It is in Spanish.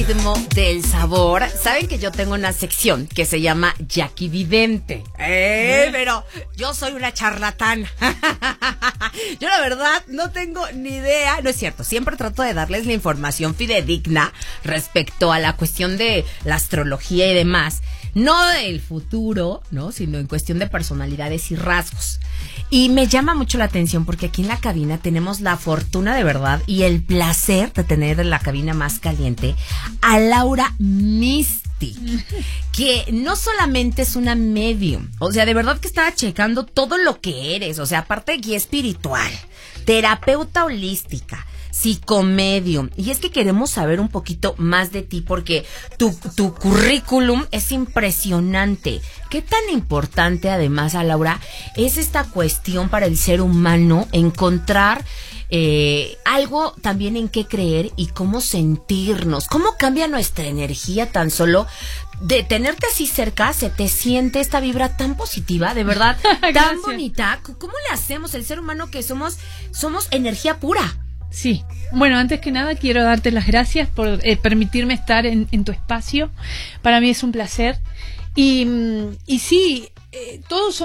ritmo del sabor. Saben que yo tengo una sección que se llama Jackie Vidente. Pero yo soy una charlatana. Yo la verdad no tengo ni idea. No es cierto, siempre trato de darles la información fidedigna respecto a la cuestión de la astrología y demás. No del futuro, ¿no? Sino en cuestión de personalidades y rasgos. Y me llama mucho la atención porque aquí en la cabina tenemos la fortuna de verdad y el placer de tener en la cabina más caliente a Laura Mystic, que no solamente es una medium, o sea, de verdad que estaba checando todo lo que eres, o sea, aparte de guía espiritual, terapeuta holística, psicomedium, y es que queremos saber un poquito más de ti porque tu currículum es impresionante. ¿Qué tan importante además, a Laura, es esta cuestión para el ser humano encontrar algo también en qué creer y cómo sentirnos? ¿Cómo cambia nuestra energía tan solo de tenerte así cerca? Se te siente esta vibra tan positiva, de verdad, tan bonita. ¿Cómo le hacemos el ser humano que somos energía pura? Sí, bueno, antes que nada quiero darte las gracias por permitirme estar en tu espacio. Para mí es un placer. Y sí, todos somos